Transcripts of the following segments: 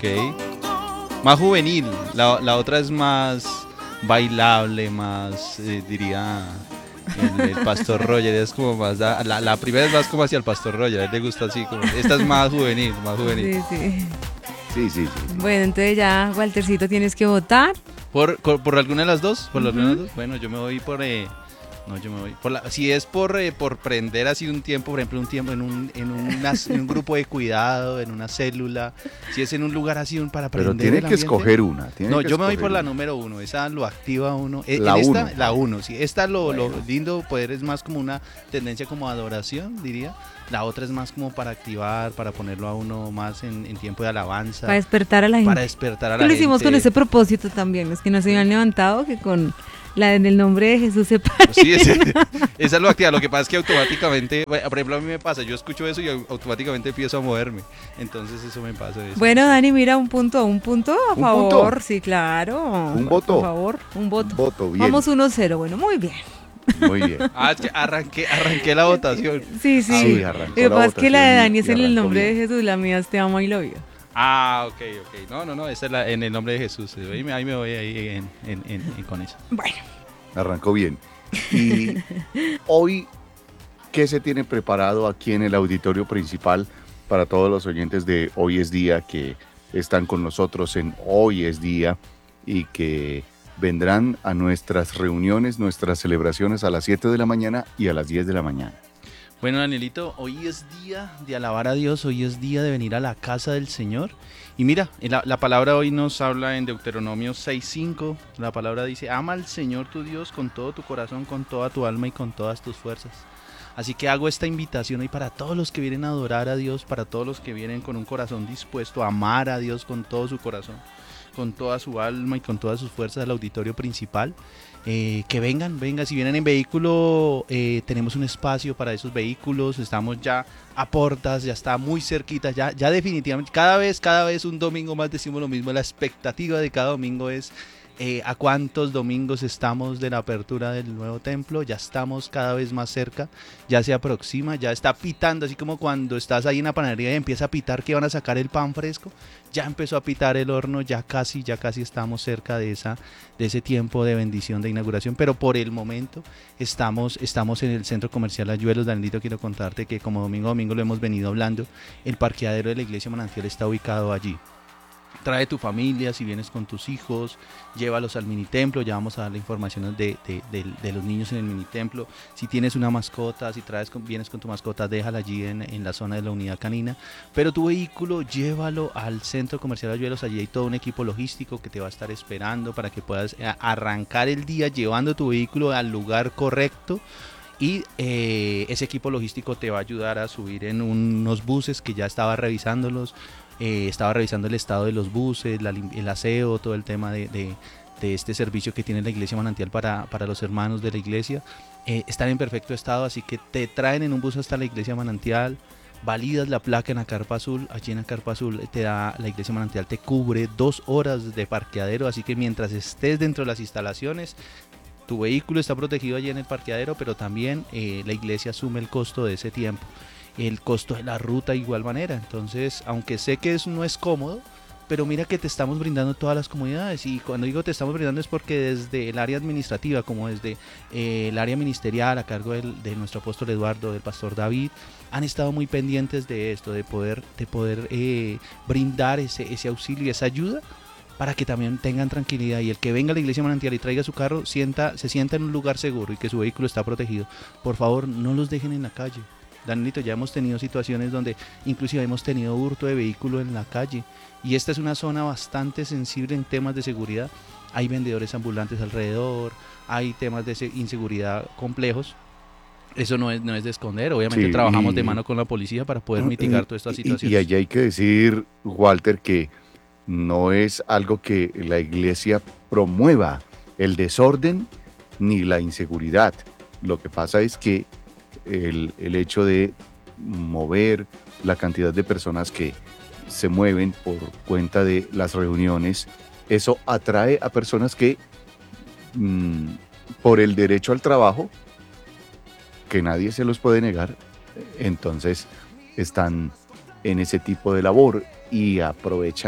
Más juvenil. La otra es más bailable, más, diría, el Pastor Roger. Es como más, la primera es más como hacia el Pastor Roger. A él le gusta así, como, esta es más juvenil, más juvenil. Sí. Sí. Bueno, entonces ya, Waltercito, tienes que votar. ¿Por alguna de las dos? ¿Por alguna de las Ujú. dos? Bueno, yo me voy por... no, yo me voy si es por prender así un tiempo, por ejemplo, un tiempo en un grupo de cuidado, en una célula, si es en un lugar así para Pero prender tiene el que ambiente. escoger una. No, yo me voy por la número 1, esa lo activa uno. La En esta, uno. la 1, sí. Esta lo Bueno. lindo poder es más como una tendencia como adoración, diría. La otra es más como para activar, para ponerlo a uno más en tiempo de alabanza. Para despertar a la gente. Para despertar a la Que lo gente. hicimos con ese propósito también, los que no se habían levantado, que con la en el nombre de Jesús se paren. Sí, esa lo activa. Lo que pasa es que automáticamente, bueno, por ejemplo, a mí me pasa, yo escucho eso y automáticamente empiezo a moverme. Entonces eso me pasa. Eso. Bueno, Dani, mira, un punto a ¿Un favor. punto? Sí, claro. ¿Un voto? Por favor, un voto. Un voto, bien. Vamos 1-0, bueno, muy bien. Muy bien. Es que arranqué la votación. Sí. Sí, arrancó Lo que la pasa es que la de votación Dani es y en el arrancó nombre bien. de Jesús, la mía es Te amo y lo vivo. Ok. No, esa es en el nombre de Jesús. Ahí me voy ahí con eso. Bueno, Arrancó bien. Y hoy, ¿qué se tiene preparado aquí en el auditorio principal para todos los oyentes de Hoy es Día que están con nosotros en Hoy es Día y que vendrán a nuestras reuniones, nuestras celebraciones a las 7 de la mañana y a las 10 de la mañana? Bueno, Danielito, hoy es día de alabar a Dios, hoy es día de venir a la casa del Señor. Y mira, la palabra hoy nos habla en Deuteronomio 6:5. La palabra dice, ama al Señor tu Dios con todo tu corazón, con toda tu alma y con todas tus fuerzas. Así que hago esta invitación hoy para todos los que vienen a adorar a Dios, para todos los que vienen con un corazón dispuesto a amar a Dios con todo su corazón, con toda su alma y con todas sus fuerzas al auditorio principal. Que vengan, si vienen en vehículo, tenemos un espacio para esos vehículos, estamos ya a portas, ya está muy cerquita, ya definitivamente, cada vez un domingo más decimos lo mismo, la expectativa de cada domingo es a cuántos domingos estamos de la apertura del nuevo templo, ya estamos cada vez más cerca, ya se aproxima, ya está pitando, así como cuando estás ahí en la panadería y empieza a pitar que van a sacar el pan fresco, ya empezó a pitar el horno, ya casi estamos cerca de ese tiempo de bendición de inauguración, pero por el momento estamos en el centro comercial Ayuelos. Danielito, quiero contarte que como domingo a domingo lo hemos venido hablando, el parqueadero de la iglesia Manantial está ubicado allí. Trae tu familia, si vienes con tus hijos, llévalos al minitemplo, ya vamos a dar la información de los niños en el minitemplo. Si tienes una mascota, si vienes con tu mascota, déjala allí en la zona de la unidad canina. Pero tu vehículo, llévalo al centro comercial Ayuelos, allí hay todo un equipo logístico que te va a estar esperando para que puedas arrancar el día llevando tu vehículo al lugar correcto. Y ese equipo logístico te va a ayudar a subir en unos buses que ya estaba revisándolos. Estaba revisando el estado de los buses, el aseo, todo el tema de este servicio que tiene la iglesia Manantial para los hermanos de la iglesia. Están en perfecto estado, así que te traen en un bus hasta la iglesia Manantial, validas la placa en la carpa azul. Allí en la carpa azul la iglesia Manantial te cubre 2 horas de parqueadero, así que mientras estés dentro de las instalaciones, tu vehículo está protegido allí en el parqueadero, pero también la iglesia asume el costo de ese tiempo, el costo de la ruta de igual manera. Entonces, aunque sé que eso no es cómodo, pero mira que te estamos brindando todas las comodidades, y cuando digo te estamos brindando es porque desde el área administrativa como desde el área ministerial a cargo de nuestro apóstol Eduardo, del pastor David, han estado muy pendientes de esto, de poder brindar ese auxilio y esa ayuda para que también tengan tranquilidad, y el que venga a la iglesia Manantial y traiga su carro se sienta en un lugar seguro y que su vehículo está protegido. Por favor, no los dejen en la calle. Danielito, ya hemos tenido situaciones donde inclusive hemos tenido hurto de vehículo en la calle, y esta es una zona bastante sensible en temas de seguridad. Hay vendedores ambulantes alrededor, hay temas de inseguridad complejos. Eso no es de esconder, obviamente Sí, trabajamos de mano con la policía para poder mitigar todas estas situaciones. Y allí hay que decir, Walter, que no es algo que la iglesia promueva el desorden ni la inseguridad. Lo que pasa es que el hecho de mover la cantidad de personas que se mueven por cuenta de las reuniones, eso atrae a personas que por el derecho al trabajo, que nadie se los puede negar, entonces están en ese tipo de labor y aprovechan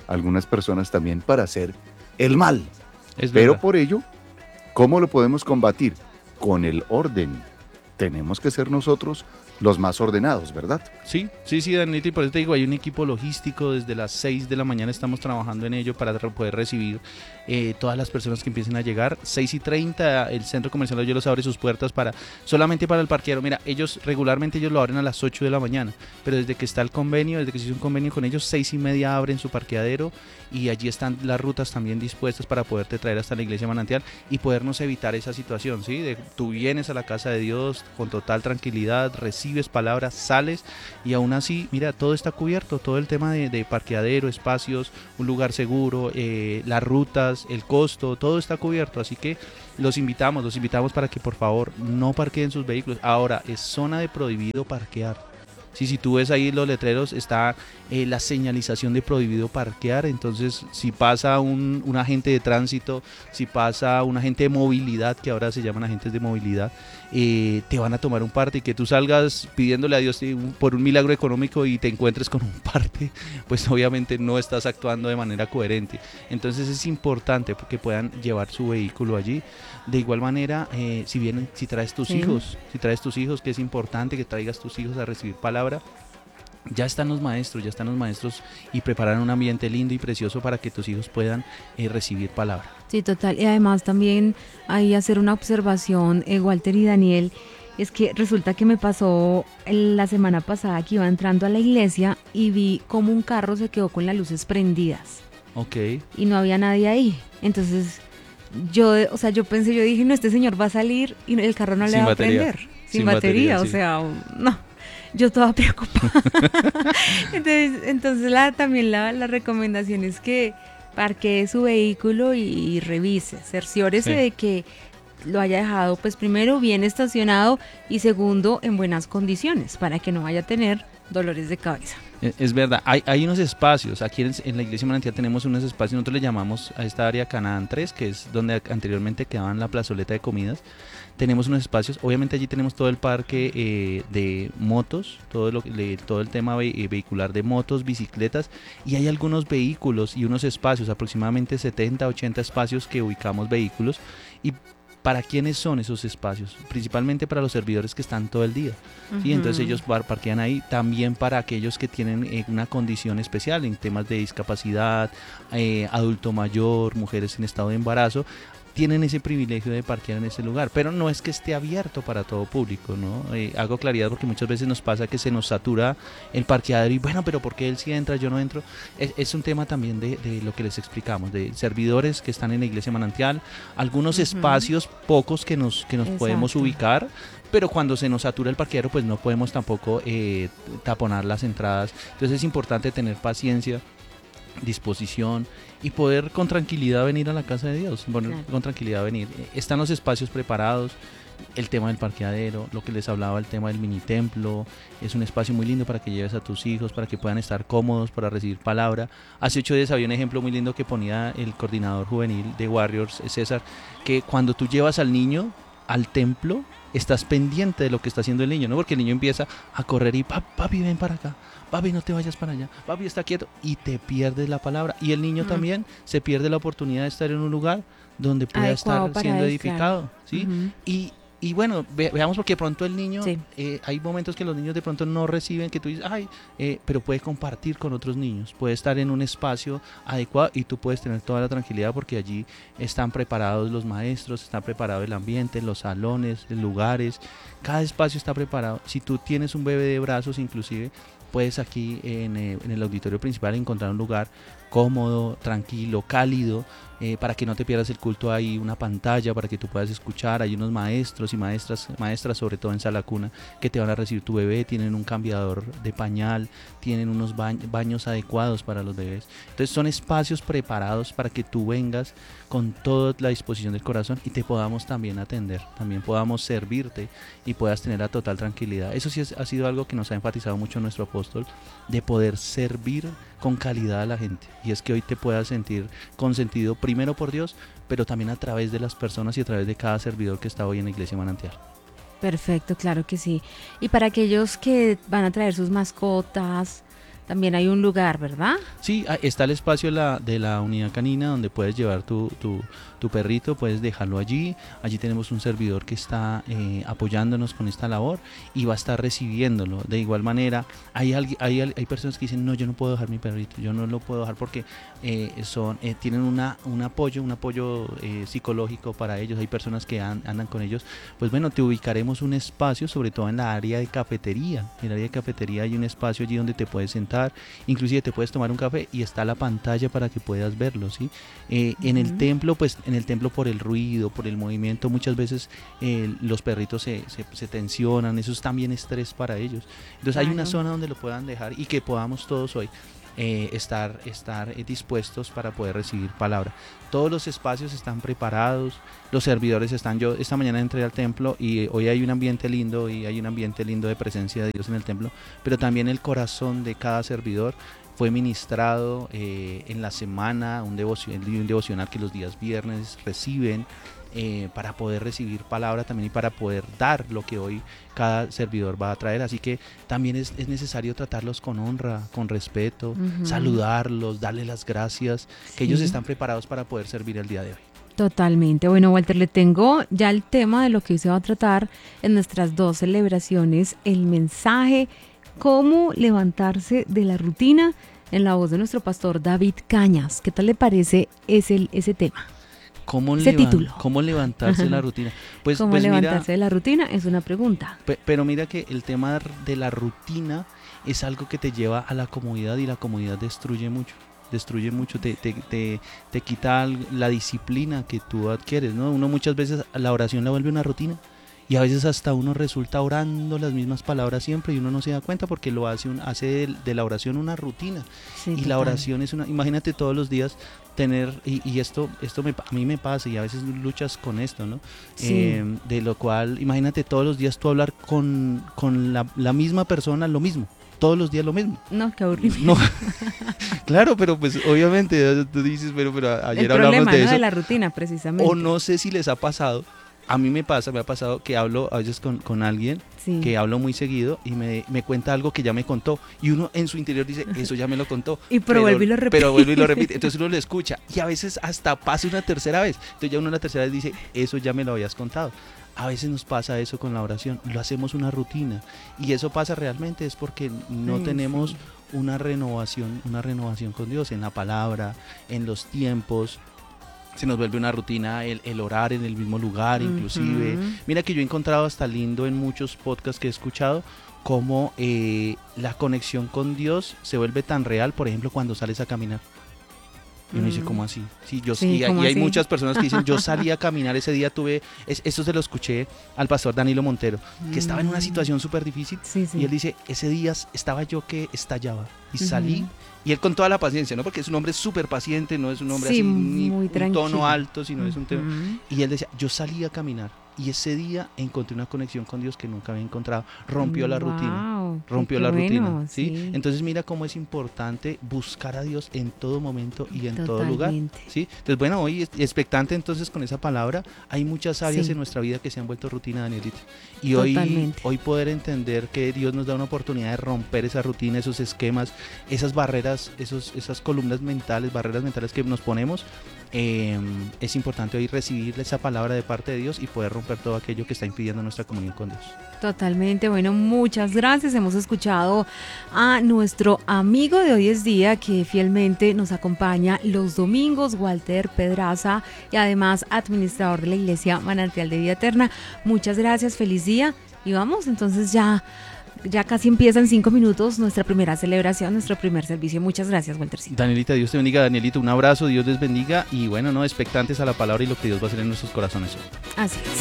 algunas personas también para hacer el mal. Es Pero verdad. por ello, ¿cómo lo podemos combatir? Con el orden. Tenemos que ser nosotros los más ordenados, ¿verdad? Sí, Danito, y por eso te digo, hay un equipo logístico, desde las 6 de la mañana estamos trabajando en ello para poder recibir todas las personas que empiecen a llegar. 6:30, el centro comercial Hoyuelos abre sus puertas solamente para el parqueadero. Mira, regularmente ellos lo abren a las 8 de la mañana, pero desde que está el convenio, desde que se hizo un convenio con ellos, 6:30 abren su parqueadero y allí están las rutas también dispuestas para poderte traer hasta la iglesia Manantial y podernos evitar esa situación, ¿sí? Tú vienes a la casa de Dios con total tranquilidad, recibes palabras, sales y aún así, mira, todo está cubierto, todo el tema de parqueadero, espacios, un lugar seguro, las rutas, el costo, todo está cubierto, así que los invitamos para que por favor no parqueen sus vehículos. Ahora, es zona de prohibido parquear. Sí, si tú ves ahí los letreros, está la señalización de prohibido parquear. Entonces, si pasa un agente de tránsito, si pasa un agente de movilidad, que ahora se llaman agentes de movilidad, te van a tomar un parte y que tú salgas pidiéndole a Dios por un milagro económico y te encuentres con un parte, pues obviamente no estás actuando de manera coherente. Entonces es importante que puedan llevar su vehículo allí. De igual manera, si traes tus hijos, que es importante que traigas tus hijos a recibir palabra. Ya están los maestros y preparan un ambiente lindo y precioso para que tus hijos puedan recibir palabra. Sí, total. Y además también ahí hacer una observación, Walter y Daniel, es que resulta que me pasó la semana pasada que iba entrando a la iglesia y vi como un carro se quedó con las luces prendidas. Ok. Y no había nadie ahí. Entonces yo dije, no, este señor va a salir y el carro no le va a prender. Sin batería, sí. O sea, no. Yo toda preocupada. Entonces la recomendación es que parquee su vehículo y revise, cerciórese de que lo haya dejado, pues primero bien estacionado y segundo en buenas condiciones para que no vaya a tener dolores de cabeza. Es verdad, hay unos espacios, aquí en la iglesia Manantial tenemos unos espacios, nosotros le llamamos a esta área Canaán 3, que es donde anteriormente quedaban la plazoleta de comidas. Tenemos unos espacios, obviamente allí tenemos todo el parque de motos, todo el tema vehicular de motos, bicicletas, y hay algunos vehículos y unos espacios, aproximadamente 70, 80 espacios que ubicamos vehículos. ¿Y para quiénes son esos espacios? Principalmente para los servidores que están todo el día. ¿Sí? Entonces ellos parquean ahí, también para aquellos que tienen una condición especial en temas de discapacidad, adulto mayor, mujeres en estado de embarazo, tienen ese privilegio de parquear en ese lugar, pero no es que esté abierto para todo público, ¿no? Hago claridad porque muchas veces nos pasa que se nos satura el parqueadero y bueno, pero ¿por qué él sí entra, yo no entro? Es un tema también de lo que les explicamos, de servidores que están en la iglesia Manantial, algunos espacios pocos que nos podemos ubicar, pero cuando se nos satura el parqueadero pues no podemos tampoco taponar las entradas. Entonces es importante tener paciencia, disposición y poder con tranquilidad venir a la casa de Dios, con tranquilidad venir. Están los espacios preparados, el tema del parqueadero, lo que les hablaba, el tema del mini templo, es un espacio muy lindo para que lleves a tus hijos, para que puedan estar cómodos, para recibir palabra. Hace 8 días había un ejemplo muy lindo que ponía el coordinador juvenil de Warriors, César, que cuando tú llevas al niño al templo, estás pendiente de lo que está haciendo el niño, ¿no? Porque el niño empieza a correr y papi, ven para acá, papi, no te vayas para allá, papi, está quieto, y te pierdes la palabra. Y el niño también se pierde la oportunidad de estar en un lugar donde pueda estar siendo edificado, ¿sí? Y bueno, veamos porque de pronto el niño, hay momentos que los niños de pronto no reciben, que tú dices, pero puede compartir con otros niños, puede estar en un espacio adecuado y tú puedes tener toda la tranquilidad porque allí están preparados los maestros, está preparado el ambiente, los salones, los lugares, cada espacio está preparado. Si tú tienes un bebé de brazos inclusive, puedes aquí en el auditorio principal encontrar un lugar cómodo, tranquilo, cálido, para que no te pierdas el culto. Hay una pantalla para que tú puedas escuchar, hay unos maestros y maestras sobre todo en sala cuna, que te van a recibir tu bebé, tienen un cambiador de pañal, tienen unos baños adecuados para los bebés. Entonces son espacios preparados para que tú vengas con toda la disposición del corazón y te podamos también atender, también podamos servirte y puedas tener la total tranquilidad. Eso sí ha sido algo que nos ha enfatizado mucho nuestro apóstol, de poder servir con calidad a la gente, y es que hoy te puedas sentir consentido primero por Dios, pero también a través de las personas y a través de cada servidor que está hoy en la iglesia Manantial. Perfecto, claro que sí. Y para aquellos que van a traer sus mascotas, también hay un lugar, ¿verdad? Sí, está el espacio de la unidad canina donde puedes llevar tu perrito, puedes dejarlo allí. Allí tenemos un servidor que está apoyándonos con esta labor y va a estar recibiéndolo. De igual manera, hay personas que dicen, no, yo no puedo dejar mi perrito, yo no lo puedo dejar porque tienen un apoyo psicológico para ellos. Hay personas que andan con ellos. Pues bueno, te ubicaremos un espacio, sobre todo en la área de cafetería. En el área de cafetería hay un espacio allí donde te puedes sentar, inclusive te puedes tomar un café y está la pantalla para que puedas verlo, ¿sí? En el templo, pues en el templo por el ruido, por el movimiento, muchas veces los perritos se tensionan, eso es también estrés para ellos. Entonces hay una zona donde lo puedan dejar y que podamos todos hoy estar dispuestos para poder recibir palabra. Todos los espacios están preparados, los servidores están. Yo esta mañana entré al templo y hoy hay un ambiente lindo de presencia de Dios en el templo, pero también el corazón de cada servidor fue ministrado en la semana, un devocional que los días viernes reciben para poder recibir palabra también y para poder dar lo que hoy cada servidor va a traer. Así que también es necesario tratarlos con honra, con respeto, saludarlos, darles las gracias, que ellos están preparados para poder servir el día de hoy. Totalmente. Bueno, Walter, le tengo ya el tema de lo que hoy se va a tratar en nuestras 2 celebraciones, el mensaje, cómo levantarse de la rutina, en la voz de nuestro pastor David Cañas. ¿Qué tal le parece ese tema? Ese título. ¿Cómo levantarse de la rutina? ¿Cómo levantarse de la rutina? Es una pregunta. Pero mira que el tema de la rutina es algo que te lleva a la comodidad y la comodidad destruye mucho, te quita la disciplina que tú adquieres, ¿no? Uno muchas veces la oración la vuelve una rutina y a veces hasta uno resulta orando las mismas palabras siempre y uno no se da cuenta porque lo hace de la oración una rutina. Sí, y total. La oración es imagínate todos los días tener, y esto a mí me pasa y a veces luchas con esto, ¿no? Sí. De lo cual, imagínate todos los días tú hablar con la misma persona lo mismo. Todos los días lo mismo. No, qué horrible. No. Claro, pero pues obviamente tú dices, pero ayer hablamos de eso. De la rutina, precisamente. O no sé si les ha pasado. A mí me ha pasado que hablo a veces con alguien que hablo muy seguido y me cuenta algo que ya me contó y uno en su interior dice, eso ya me lo contó. Pero vuelve y lo repite. Entonces uno lo escucha y a veces hasta pasa una tercera vez. Entonces ya uno la tercera vez dice, eso ya me lo habías contado. A veces nos pasa eso con la oración, lo hacemos una rutina y eso pasa realmente es porque no tenemos una renovación con Dios en la palabra, en los tiempos. Se nos vuelve una rutina el orar en el mismo lugar, inclusive. Mira que yo he encontrado hasta lindo en muchos podcasts que he escuchado cómo la conexión con Dios se vuelve tan real, por ejemplo, cuando sales a caminar. Y uno dice, ¿cómo así? Y hay muchas personas que dicen, yo salí a caminar ese día, esto se lo escuché al pastor Danilo Montero, que estaba en una situación súper difícil, y él dice, ese día estaba yo que estallaba, y salí, y él con toda la paciencia, ¿no? Porque es un hombre súper paciente, no es un hombre así, ni un tono alto, sino es un tema, y él decía, yo salí a caminar, y ese día encontré una conexión con Dios que nunca había encontrado, rompió la rutina, ¿sí? Entonces mira cómo es importante buscar a Dios en todo momento y en todo lugar, ¿sí? Entonces bueno, hoy expectante entonces con esa palabra, hay muchas áreas en nuestra vida que se han vuelto rutina, Danielita, y hoy poder entender que Dios nos da una oportunidad de romper esa rutina, esos esquemas, esas barreras, esas columnas mentales, barreras mentales que nos ponemos. Es importante hoy recibir esa palabra de parte de Dios y poder romper todo aquello que está impidiendo nuestra comunión con Dios. Totalmente, bueno, muchas gracias. Hemos escuchado a nuestro amigo de hoy es día que fielmente nos acompaña los domingos, Walter Pedraza, y además administrador de la Iglesia Manantial de Vida Eterna. Muchas gracias, feliz día y vamos entonces ya casi empieza en 5 minutos nuestra primera celebración, nuestro primer servicio. Muchas gracias, Waltercito. Danielita, Dios te bendiga. Danielito, un abrazo, Dios les bendiga y bueno, expectantes a la palabra y lo que Dios va a hacer en nuestros corazones hoy. Así es.